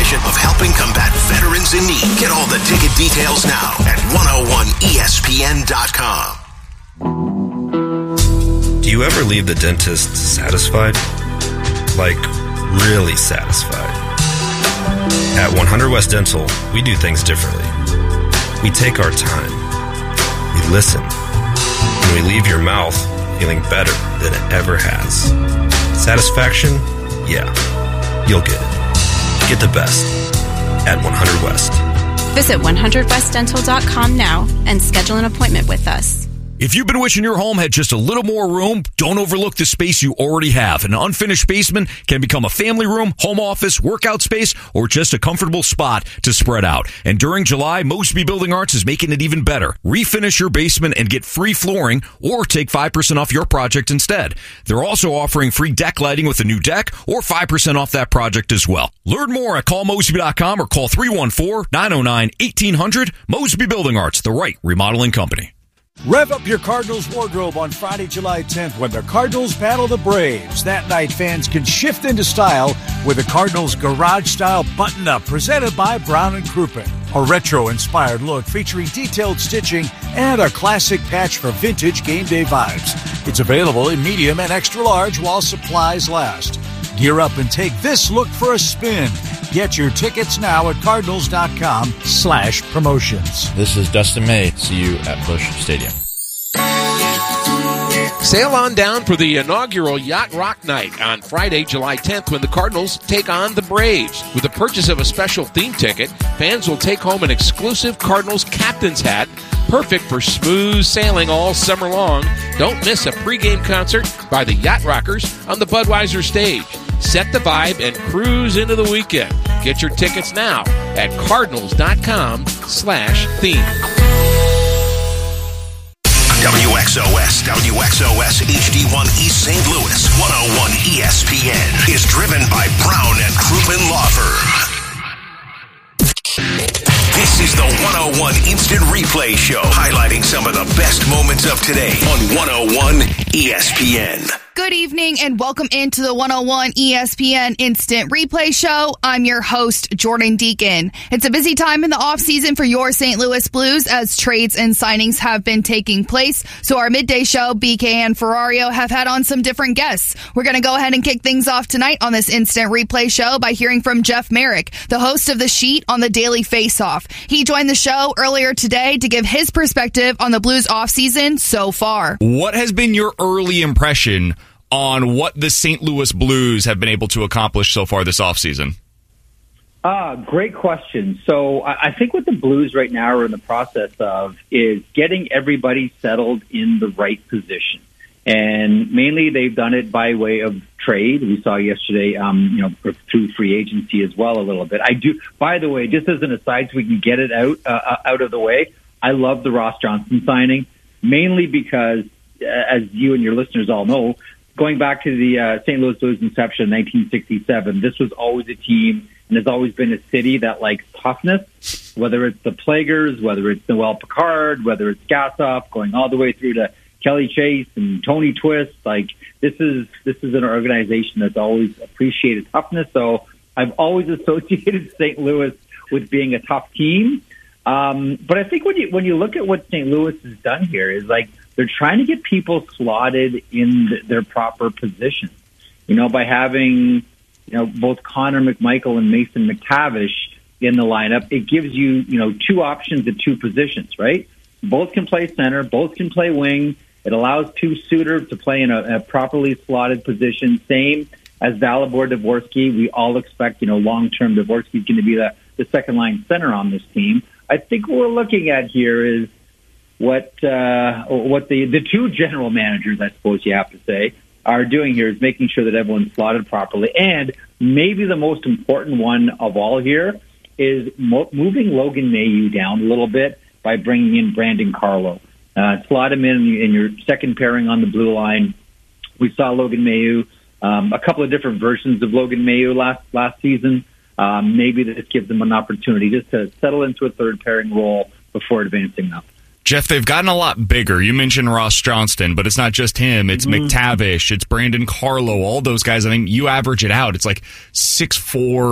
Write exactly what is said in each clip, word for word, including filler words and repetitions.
mission of helping combat veterans in need. Get all the ticket details now at one oh one E S P N dot com. Do you ever leave the dentist satisfied? Like, really satisfied? At one hundred West Dental, we do things differently. We take our time. We listen. And we leave your mouth feeling better than it ever has. Satisfaction? Yeah. You'll get it. Get the best at one hundred West. Visit one hundred west dental dot com now and schedule an appointment with us. If you've been wishing your home had just a little more room, don't overlook the space you already have. An unfinished basement can become a family room, home office, workout space, or just a comfortable spot to spread out. And during July, Mosby Building Arts is making it even better. Refinish your basement and get free flooring or take five percent off your project instead. They're also offering free deck lighting with a new deck or five percent off that project as well. Learn more at call mosby dot com or call three one four, nine oh nine, eighteen hundred. Mosby Building Arts, the right remodeling company. Rev up your Cardinals wardrobe on Friday, July tenth when the Cardinals battle the Braves. That night, fans can shift into style with a Cardinals garage-style button-up presented by Brown and Crouppen. A retro-inspired look featuring detailed stitching and a classic patch for vintage game day vibes. It's available in medium and extra large while supplies last. Gear up and take this look for a spin. Get your tickets now at cardinals.com slash promotions. This is Dustin May. See you at Busch Stadium. Sail on down for the inaugural Yacht Rock Night on Friday, July tenth, when the Cardinals take on the Braves. With the purchase of a special theme ticket, fans will take home an exclusive Cardinals captain's hat, perfect for smooth sailing all summer long. Don't miss a pregame concert by the Yacht Rockers on the Budweiser stage. Set the vibe and cruise into the weekend. Get your tickets now at cardinals.com slash theme. W X O S, W X O S H D one East Saint Louis, one oh one E S P N is driven by Brown and Crouppen Law Firm. This is the one oh one Instant Replay Show, highlighting some of the best moments of today on one oh one E S P N. Good evening and welcome into the one oh one E S P N Instant Replay Show. I'm your host, Jordan Deacon. It's a busy time in the offseason for your Saint Louis Blues as trades and signings have been taking place. So our midday show, B K and Ferrario, have had on some different guests. We're going to go ahead and kick things off tonight on this Instant Replay Show by hearing from Jeff Merrick, the host of The Sheet on the Daily Faceoff. He joined the show earlier today to give his perspective on the Blues offseason so far. What has been your early impression on what the Saint Louis Blues have been able to accomplish so far this offseason? Ah, great question. So I think what the Blues right now are in the process of is getting everybody settled in the right position. And mainly they've done it by way of trade. We saw yesterday, um, you know, through free agency as well a little bit. I do, by the way, just as an aside so we can get it out, uh, out of the way, I love the Ross Johnston signing, mainly because, uh, as you and your listeners all know, going back to the uh, Saint Louis Blues inception in nineteen sixty-seven, this was always a team and has always been a city that likes toughness, whether it's the Plaguers, whether it's Noel Picard, whether it's Gassoff, going all the way through to Kelly Chase and Tony Twist. Like, this is this is an organization that's always appreciated toughness. So I've always associated Saint Louis with being a tough team. Um, but I think when you when you look at what Saint Louis has done here is like, they're trying to get people slotted in th- their proper positions, you know, by having, you know, both Connor McMichael and Mason McTavish in the lineup. It gives you, you know, two options at two positions, right? Both can play center, both can play wing. It allows two Suter to play in a, a properly slotted position, same as Dalibor Dvorsky. We all expect, you know, long-term Dvorsky is going to be the, the second-line center on this team. I think what we're looking at here is what uh, what the, the two general managers, I suppose you have to say, are doing here is making sure that everyone's slotted properly. And maybe the most important one of all here is mo- moving Logan Mailloux down a little bit by bringing in Brandon Carlo. Uh, slot him in in your second pairing on the blue line. We saw Logan Mailloux, um, a couple of different versions of Logan Mailloux last, last season. Um, maybe this gives them an opportunity just to settle into a third pairing role before advancing up. Jeff, they've gotten a lot bigger. You mentioned Ross Johnston, but it's not just him. It's mm-hmm. McTavish. It's Brandon Carlo. All those guys. I think you average it out. It's like six four,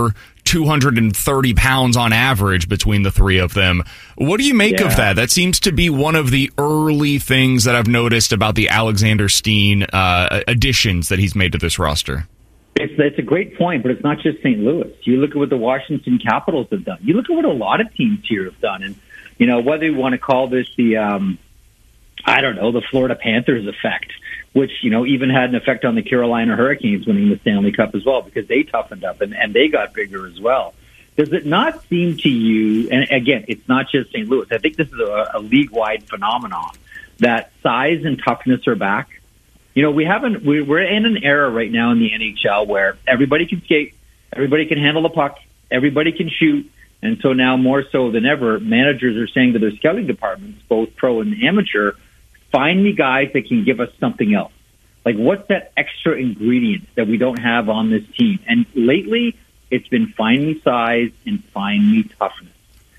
two hundred thirty pounds on average between the three of them. What do you make yeah. of that? That seems to be one of the early things that I've noticed about the Alexander Steen uh, additions that he's made to this roster. It's, it's a great point, but it's not just Saint Louis. You look at what the Washington Capitals have done. You look at what a lot of teams here have done. And, you know, whether you want to call this the, um, I don't know, the Florida Panthers effect, which, you know, even had an effect on the Carolina Hurricanes winning the Stanley Cup as well, because they toughened up and, and they got bigger as well. Does it not seem to you, and again, it's not just Saint Louis, I think this is a, a league-wide phenomenon, that size and toughness are back? You know, we haven't, we're in an era right now in the N H L where everybody can skate, everybody can handle the puck, everybody can shoot. And so now more so than ever, managers are saying to their scouting departments, both pro and amateur, find me guys that can give us something else. Like, what's that extra ingredient that we don't have on this team? And lately, it's been find me size and find me toughness.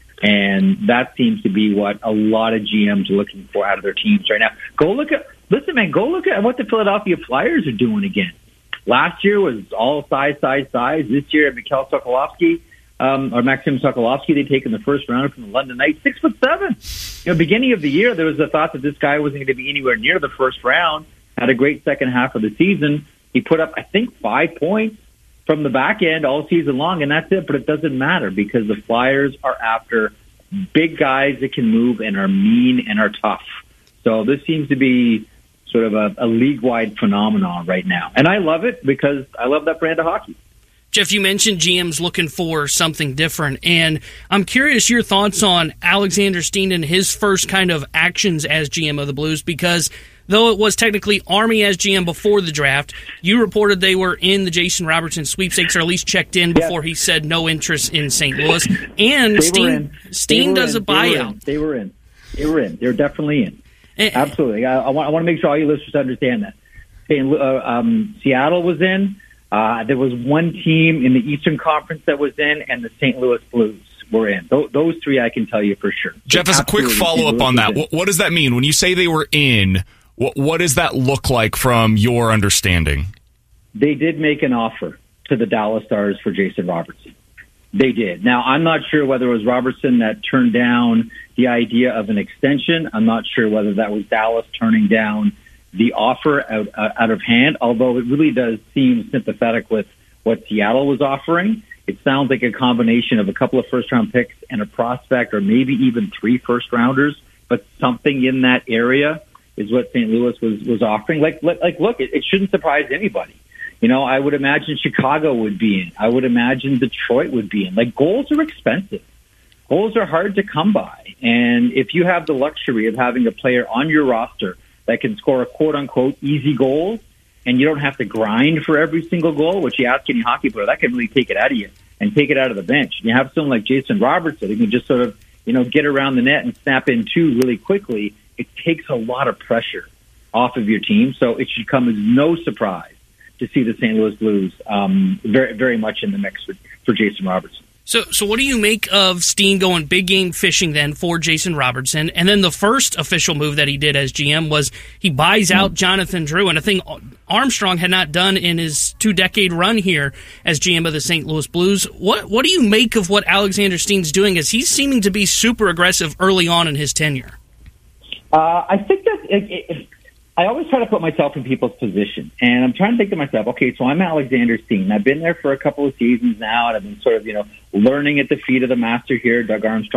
And that seems to be what a lot of G Ms are looking for out of their teams right now. Go look at, listen, man, go look at what the Philadelphia Flyers are doing again. Last year was all size, size, size. This year, Mikhail Sokolovsky, um, or Maxim Sokolovsky, they take in the first round from the London Knights, six foot seven. You know, beginning of the year, there was a thought that this guy wasn't going to be anywhere near the first round. Had a great second half of the season. He put up, I think, five points from the back end all season long, and that's it. But it doesn't matter because the Flyers are after big guys that can move and are mean and are tough. So this seems to be sort of a, a league-wide phenomenon right now. And I love it because I love that brand of hockey. Jeff, you mentioned G Ms looking for something different, and I'm curious your thoughts on Alexander Steen and his first kind of actions as G M of the Blues, because though it was technically Army as G M before the draft, you reported they were in the Jason Robertson sweepstakes, or at least checked in before yeah. he said no interest in Saint Louis. And they Steen, Steen does in. a buyout. They were in. They were in. They were in. They're definitely in. And, Absolutely. I, I, want, I want to make sure all you listeners understand that. Saint, uh, um, Seattle was in. Uh, there was one team in the Eastern Conference that was in, and the Saint Louis Blues were in. Th- those three I can tell you for sure. Jeff, as a quick follow-up on that, what, what does that mean? When you say they were in, what, what does that look like from your understanding? They did make an offer to the Dallas Stars for Jason Robertson. They did. Now, I'm not sure whether it was Robertson that turned down the idea of an extension. I'm not sure whether that was Dallas turning down the offer out, uh, out of hand, although it really does seem sympathetic with what Seattle was offering. It sounds like a combination of a couple of first-round picks and a prospect, or maybe even three first-rounders, but something in that area is what Saint Louis was, was offering. Like, like, look, it, it shouldn't surprise anybody. You know, I would imagine Chicago would be in. I would imagine Detroit would be in. Like, goals are expensive. Goals are hard to come by. And if you have the luxury of having a player on your roster that can score a quote-unquote easy goal, and you don't have to grind for every single goal, which you ask any hockey player, that can really take it out of you and take it out of the bench. And you have someone like Jason Robertson who can just sort of, you know, get around the net and snap in two really quickly. It takes a lot of pressure off of your team, so it should come as no surprise to see the Saint Louis Blues um, very, very much in the mix for, for Jason Robertson. So, so what do you make of Steen going big game fishing then for Jason Robertson? And then the first official move that he did as G M was he buys out Jonathan Drew, and a thing Armstrong had not done in his two-decade run here as G M of the Saint Louis Blues. What what do you make of what Alexander Steen's doing, as he's seeming to be super aggressive early on in his tenure? Uh, I think that it, it, I always try to put myself in people's position, and I'm trying to think to myself, okay, so I'm Alexander Steen. I've been there for a couple of seasons now, and I've been sort of, you know, learning at the feet of the master here, Doug Armstrong.